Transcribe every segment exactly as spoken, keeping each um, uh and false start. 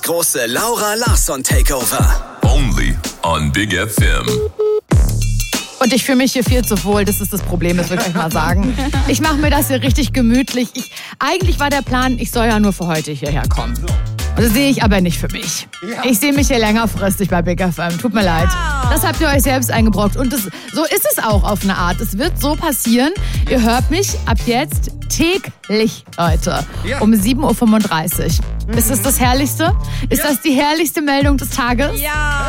Große Laura Larsson Takeover. Only on Big F M. Und ich fühle mich hier viel zu wohl, das ist das Problem, das will ich euch mal sagen. Ich mache mir das hier richtig gemütlich. Ich, eigentlich war der Plan, ich soll ja nur für heute hierher kommen. Und das sehe ich aber nicht für mich. Ich sehe mich hier längerfristig bei Big F M. Tut mir leid. Das habt ihr euch selbst eingebrockt. Und das, so ist es auch auf eine Art. Es wird so passieren. Ihr hört mich ab jetzt täglich, Leute, um sieben Uhr fünfunddreißig. Mhm. Ist das das Herrlichste? Ist ja. das die herrlichste Meldung des Tages? Ja!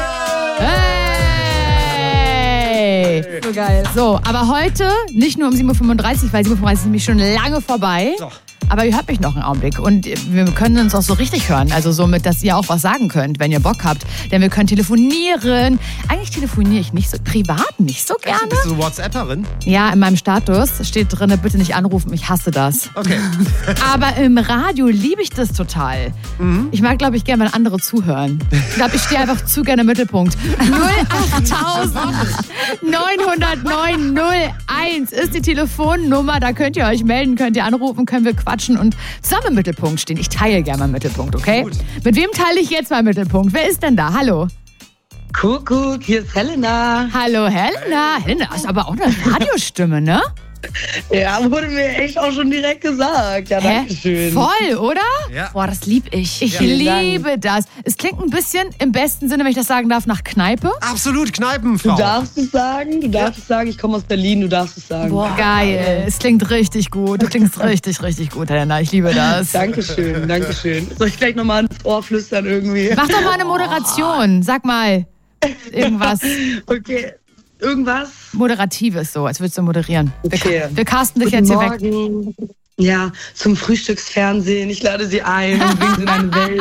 Hey! So geil. So, aber heute nicht nur um sieben Uhr fünfunddreißig, weil sieben Uhr fünfunddreißig ist nämlich schon lange vorbei. So. Aber ihr hört mich noch einen Augenblick und wir können uns auch so richtig hören. Also somit, dass ihr auch was sagen könnt, wenn ihr Bock habt. Denn wir können telefonieren. Eigentlich telefoniere ich nicht so, privat nicht so gerne. Bist du WhatsApperin? Ja, in meinem Status steht drin, bitte nicht anrufen, ich hasse das. Okay. Aber im Radio liebe ich das total. Mhm. Ich mag, glaube ich, gerne, wenn andere zuhören. Ich glaube, ich stehe einfach zu gerne im Mittelpunkt. null acht neun null neun null eins ist die Telefonnummer. Da könnt ihr euch melden, könnt ihr anrufen, können wir quatschen und zusammen im Mittelpunkt stehen. Ich teile gerne meinen Mittelpunkt, okay? Gut. Mit wem teile ich jetzt meinen Mittelpunkt? Wer ist denn da? Hallo? Kuckuck, hier ist Helena. Hallo Helena. Helena, hast aber auch eine Radiostimme, ne? Ja, wurde mir echt auch schon direkt gesagt. Ja, danke schön. Voll, oder? Ja. Boah, das lieb ich. Ich ja. liebe das. Es klingt ein bisschen, im besten Sinne, wenn ich das sagen darf, nach Kneipe. Absolut, Kneipenfrau. Du darfst es sagen, du darfst ja. es sagen. Ich komme aus Berlin, du darfst es sagen. Boah, geil. Es klingt richtig gut. Du klingst richtig, richtig gut, Helena. Ich liebe das. Dankeschön, Dankeschön. Soll ich gleich nochmal ins Ohr flüstern irgendwie? Mach doch mal eine Moderation. Sag mal irgendwas. Okay. Irgendwas? Moderatives so, als würdest du moderieren. Okay. Wir, wir casten dich Guten jetzt hier Morgen. weg. Ja, zum Frühstücksfernsehen. Ich lade sie ein und bringe sie in eine Welt.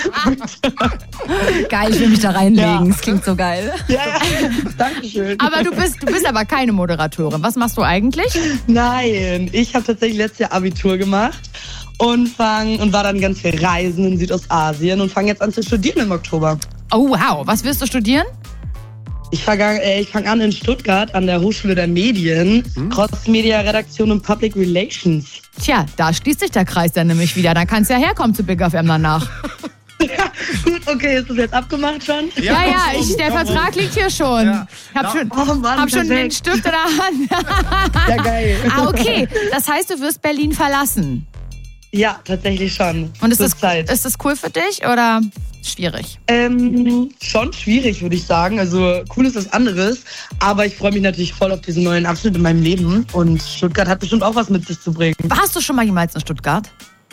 Geil, ich will mich da reinlegen. Ja. Das klingt so geil. Ja, Dankeschön. Aber du bist, du bist aber keine Moderatorin. Was machst du eigentlich? Nein, ich habe tatsächlich letztes Jahr Abitur gemacht und, fang, und war dann ganz viel reisen in Südostasien und fange jetzt an zu studieren im Oktober. Oh wow, was willst du studieren? Ich fange äh, fang an in Stuttgart an der Hochschule der Medien, hm? Cross-Media-Redaktion und Public Relations. Tja, da schließt sich der Kreis dann nämlich wieder. Dann kannst du ja herkommen zu Big F M danach. Ja, gut, okay, ist das jetzt abgemacht schon? Ja, ja, ja ich, der Vertrag rum. liegt hier schon. Ja. Ich hab schon, oh Mann, hab schon den Stift in der Hand. Ja, geil. Ah, okay. Das heißt, du wirst Berlin verlassen? Ja, tatsächlich schon. Und ist das, ist das cool für dich oder schwierig? Ähm, schon schwierig, würde ich sagen. Also cool ist was anderes. Aber ich freue mich natürlich voll auf diesen neuen Abschnitt in meinem Leben. Und Stuttgart hat bestimmt auch was mit sich zu bringen. Warst du schon mal jemals in Stuttgart?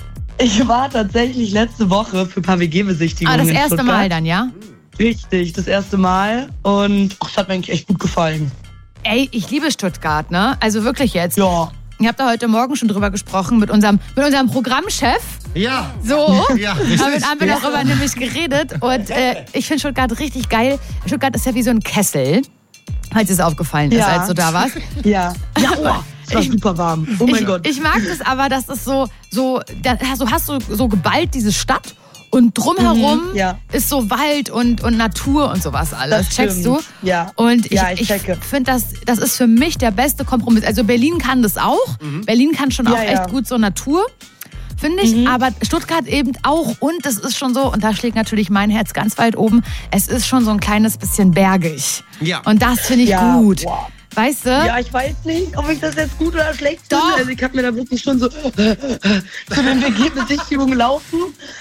Ich war tatsächlich letzte Woche für ein paar W G-Besichtigungen. Ah, das in erste Stuttgart. Mal dann, ja? Richtig, das erste Mal. Und ach, das hat mir eigentlich echt gut gefallen. Ey, ich liebe Stuttgart, ne? Also wirklich jetzt. Ja. Ich habe da heute Morgen schon drüber gesprochen mit unserem, mit unserem Programmchef. Ja. So. Ja, Damit haben wir ja. darüber nämlich geredet. Und äh, ich finde Stuttgart richtig geil. Stuttgart ist ja wie so ein Kessel. Falls es aufgefallen ist, Ja. als du da warst. Ja. Ja, oh, es war Ich- super warm. Oh mein ich, Gott. Ich mag das aber, dass es so, so, da hast du hast so, so geballt diese Stadt und drumherum Mhm, ja. ist so Wald und, und Natur und sowas alles. Das Checkst stimmt. du? Ja. Und ich, Ja, ich ich checke. finde, das, das ist für mich der beste Kompromiss. Also Berlin kann das auch. Berlin kann schon Ja, auch echt ja. gut so Natur. Finde ich, Mhm. aber Stuttgart eben auch. Und es ist schon so, und da schlägt natürlich mein Herz ganz weit oben, es ist schon so ein kleines bisschen bergig. Ja. Und das finde ich Ja, gut. wow. Weißt du? Ja, ich weiß nicht, ob ich das jetzt gut oder schlecht finde. Doch. Also ich habe mir da wirklich schon so zu den W G-Besichtigungen laufen.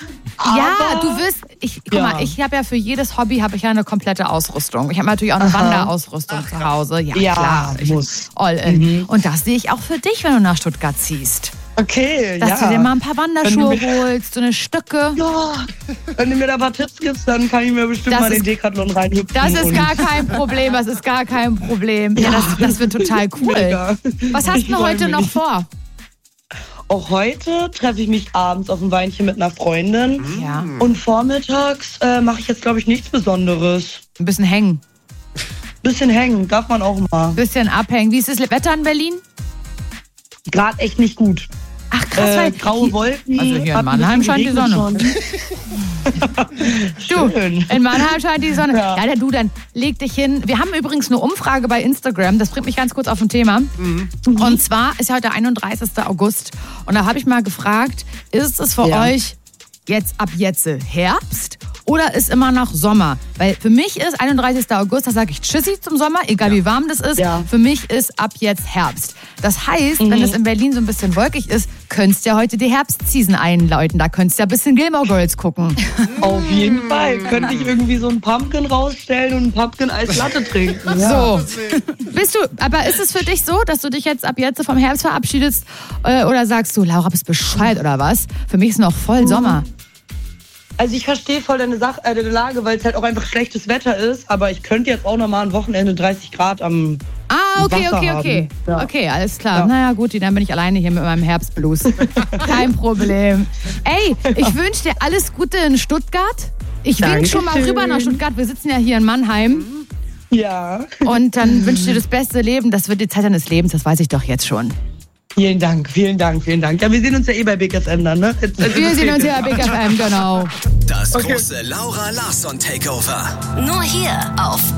Ja, Aber- du wirst, ich, guck Ja. mal, ich habe ja für jedes Hobby habe ich ja eine komplette Ausrüstung. Ich habe natürlich auch eine Aha. Wanderausrüstung zu Hause. Ja, Ja, klar. Ich- muss. All in. Mhm. Und das sehe ich auch für dich, wenn du nach Stuttgart ziehst. Okay, Dass ja. du dir mal ein paar Wanderschuhe Wenn du mir- holst, so eine Stücke. Ja, wenn du mir da ein paar Tipps gibst, dann kann ich mir bestimmt Das mal ist- den Decathlon reinhüpfen. Das ist und- gar kein Problem, das ist gar kein Problem. Ja, das, das wird total cool. Mega. Was hast Ich du freu heute noch mich. vor? Auch heute treffe ich mich abends auf ein Weinchen mit einer Freundin. Ja, Und vormittags äh, mache ich jetzt, glaube ich, nichts Besonderes. ein bisschen hängen, Bisschen hängen, darf man auch mal. ein bisschen abhängen. Wie ist das Wetter in Berlin? Gerade echt nicht gut. Ach krass, Äh, weil graue Wolken. Also hier in hat ein Mannheim bisschen scheint die geregnet Du, Schön. in Mannheim scheint die Sonne. Ja. Ja. ja, du, dann leg dich hin. Wir haben übrigens eine Umfrage bei Instagram. Das bringt mich ganz kurz auf ein Thema. Mhm. Und zwar ist ja heute der einunddreißigster August. Und da habe ich mal gefragt, ist es für Ja. euch jetzt ab jetzt Herbst oder ist immer noch Sommer? Weil für mich ist einunddreißigster August, da sage ich Tschüssi zum Sommer, egal wie warm das ist. Ja. Für mich ist ab jetzt Herbst. Das heißt, Mhm. wenn es in Berlin so ein bisschen wolkig ist, könntest du ja heute die Herbstseason einläuten. Da könntest du ja ein bisschen Gilmore Girls gucken. Auf jeden Fall. Könnte ich irgendwie so einen Pumpkin rausstellen und einen Pumpkin-Eis-Latte trinken. Ja. So. Bist du, aber ist es für dich so, dass du dich jetzt ab jetzt vom Herbst verabschiedest äh, oder sagst du, Laura, bist bescheuert oder was? Für mich ist noch voll Sommer. Also ich verstehe voll deine, Sache, äh, deine Lage, weil es halt auch einfach schlechtes Wetter ist. Aber ich könnte jetzt auch noch mal ein Wochenende dreißig Grad am Ah, okay, Wasser okay, okay. haben. Ja. Okay, alles klar. Ja. Naja, gut, dann bin ich alleine hier mit meinem Herbstblues. Kein Problem. Ey, ich wünsche dir alles Gute in Stuttgart. Ich wink Dankeschön. schon mal rüber nach Stuttgart. Wir sitzen ja hier in Mannheim. Ja. Und dann wünsche ich dir das beste Leben. Das wird die Zeit deines Lebens, das weiß ich doch jetzt schon. Vielen Dank, vielen Dank, vielen Dank. Ja, wir sehen uns ja eh bei Big F M dann, ne? Jetzt, jetzt Wir ist sehen es uns hier bei Big F M, genau. Das große Laura Larsson Takeover. Nur hier auf